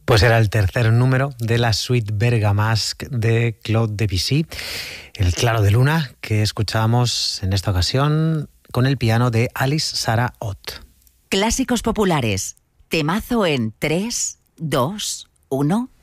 Pues era el tercer número de la suite Bergamasque de Claude Debussy, El claro de luna, que escuchábamos en esta ocasión con el piano de Alice Sarah Ott. Clásicos populares, temazo en 3, 2, 1...